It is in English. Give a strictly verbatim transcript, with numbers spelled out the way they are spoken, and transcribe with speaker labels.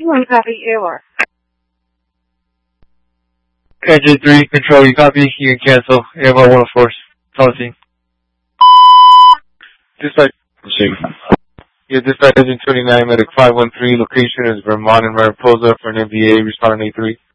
Speaker 1: one copy, AOR.
Speaker 2: Engine three, control, you copy, you can cancel. A M R one oh four, policy. Dispatch. Your dispatch engine twenty-nine, medic five one three, location is Vermont and Mariposa for an M V A, responding A three.